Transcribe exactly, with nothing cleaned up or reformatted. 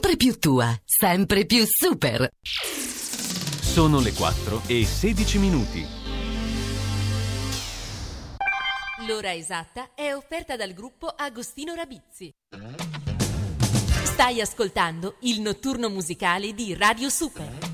sempre più tua, sempre più super. Sono le quattro e sedici minuti. L'ora esatta è offerta dal gruppo Agostino Rabizzi. Stai ascoltando il notturno musicale di Radio Super.